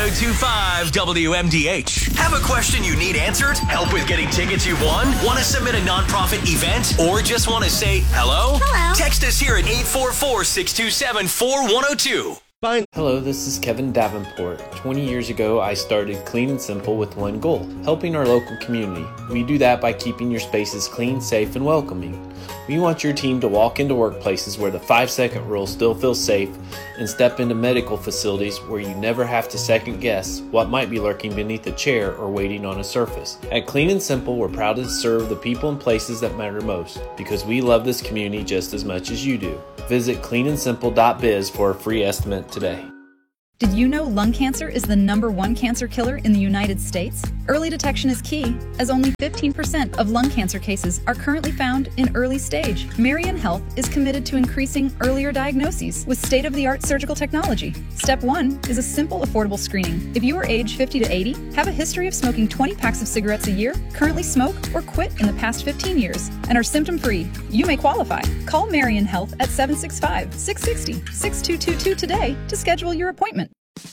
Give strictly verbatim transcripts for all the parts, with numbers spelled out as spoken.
oh two point five W M D H. Have a question you need answered? Help with getting tickets you've won? Want to submit a nonprofit event? Or just want to say hello? Hello. Text us here at eight four four, six two seven, four one zero two. Fine. Hello, this is Kevin Davenport. twenty years ago, I started Clean and Simple with one goal, helping our local community. We do that by keeping your spaces clean, safe, and welcoming. We want your team to walk into workplaces where the five-second rule still feels safe and step into medical facilities where you never have to second-guess what might be lurking beneath a chair or waiting on a surface. At Clean and Simple, we're proud to serve the people and places that matter most because we love this community just as much as you do. Visit clean and simple dot biz for a free estimate today. Did you know lung cancer is the number one cancer killer in the United States? Early detection is key, as only fifteen percent of lung cancer cases are currently found in early stage. Marion Health is committed to increasing earlier diagnoses with state-of-the-art surgical technology. Step one is a simple, affordable screening. If you are age fifty to eighty, have a history of smoking twenty packs of cigarettes a year, currently smoke or quit in the past fifteen years, and are symptom-free, you may qualify. Call Marion Health at seven six five, six six zero, six two two two today to schedule your appointment.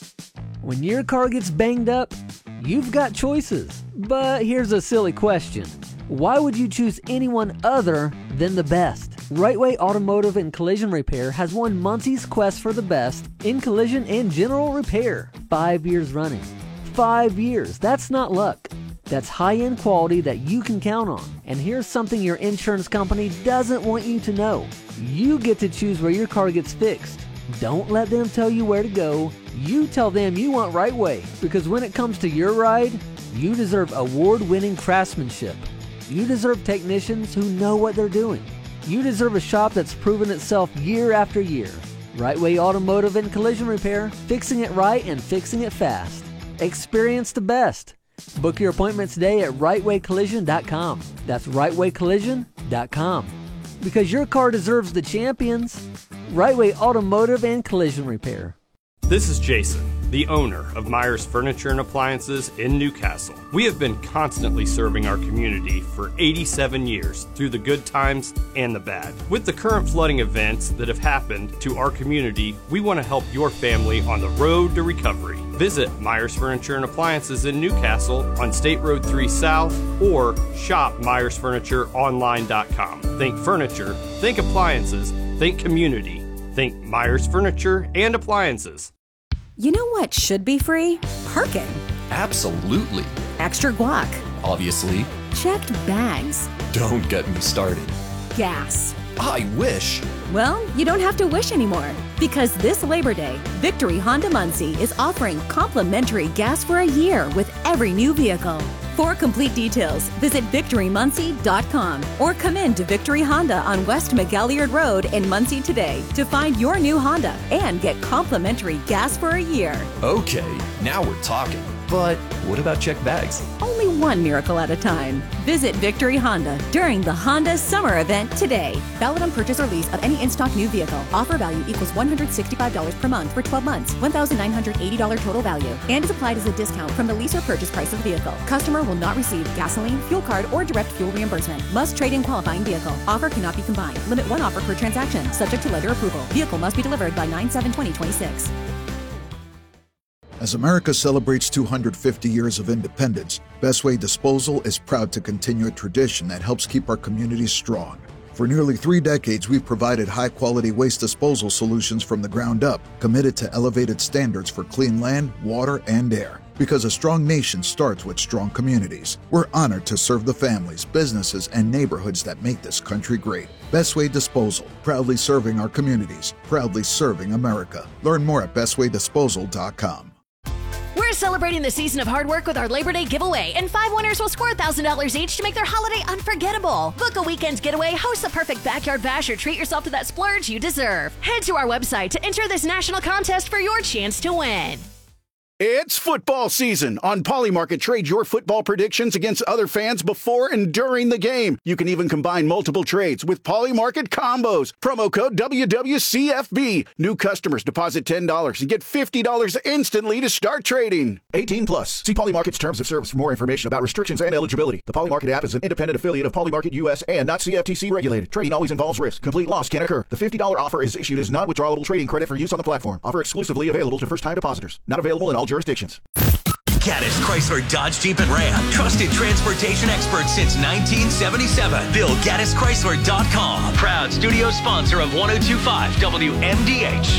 When your car gets banged up, you've got choices. But here's a silly question. Why would you choose anyone other than the best? Right Way Automotive and Collision Repair has won Muncie's Quest for the Best in collision and general repair. Five years running. Five years. That's not luck. That's high-end quality that you can count on. And here's something your insurance company doesn't want you to know. You get to choose where your car gets fixed. Don't let them tell you where to go. You tell them you want Right Way, because when it comes to your ride, you deserve award-winning craftsmanship. You deserve technicians who know what they're doing. You deserve a shop that's proven itself year after year. Right Way Automotive and Collision Repair, fixing it right and fixing it fast. Experience the best. Book your appointment today at right way collision dot com. That's right way collision dot com. Because your car deserves the champions. Right Way Automotive and Collision Repair. This is Jason, the owner of Myers Furniture and Appliances in Newcastle. We have been constantly serving our community for eighty-seven years through the good times and the bad. With the current flooding events that have happened to our community, we want to help your family on the road to recovery. Visit Myers Furniture and Appliances in Newcastle on State Road three South or shop myers furniture online dot com. Think furniture, think appliances, think community. Think Myers Furniture and Appliances. You know what should be free? Parking. Absolutely. Extra guac. Obviously. Checked bags. Don't get me started. Gas. I wish. Well, you don't have to wish anymore, because this Labor Day, Victory Honda Muncie is offering complimentary gas for a year with every new vehicle. For complete details, visit victory muncie dot com or come in to Victory Honda on West McGalliard Road in Muncie today to find your new Honda and get complimentary gas for a year. Okay, now we're talking. But what about checked bags? Only one miracle at a time. Visit Victory Honda during the Honda Summer Event today. Valid on purchase or lease of any in-stock new vehicle. Offer value equals one hundred sixty-five dollars per month for twelve months, one thousand nine hundred eighty dollars total value, and is applied as a discount from the lease or purchase price of the vehicle. Customer will not receive gasoline, fuel card, or direct fuel reimbursement. Must trade in qualifying vehicle. Offer cannot be combined. Limit one offer per transaction, subject to lender approval. Vehicle must be delivered by nine seven twenty twenty-six. As America celebrates two hundred fifty years of independence, Best Way Disposal is proud to continue a tradition that helps keep our communities strong. For nearly three decades, we've provided high-quality waste disposal solutions from the ground up, committed to elevated standards for clean land, water, and air. Because a strong nation starts with strong communities. We're honored to serve the families, businesses, and neighborhoods that make this country great. Best Way Disposal, proudly serving our communities, proudly serving America. Learn more at best way disposal dot com. We're celebrating the season of hard work with our Labor Day giveaway, and five winners will score one thousand dollars each to make their holiday unforgettable. Book a weekend getaway, host the perfect backyard bash, or treat yourself to that splurge you deserve. Head to our website to enter this national contest for your chance to win. It's football season. On Polymarket, trade your football predictions against other fans before and during the game. You can even combine multiple trades with Polymarket combos. Promo code W W C F B. New customers deposit ten dollars and get fifty dollars instantly to start trading. eighteen plus. See Polymarket's terms of service for more information about restrictions and eligibility. The Polymarket app is an independent affiliate of Polymarket U S and not C F T C regulated. Trading always involves risk. Complete loss can occur. The fifty dollars offer is issued as non-withdrawable trading credit for use on the platform. Offer exclusively available to first-time depositors. Not available in all jurisdictions. Gaddis Chrysler Dodge Jeep and Ram. Trusted transportation experts since nineteen seventy-seven. Bill Gaddis Chrysler dot com. Proud studio sponsor of one oh two point five W M D H.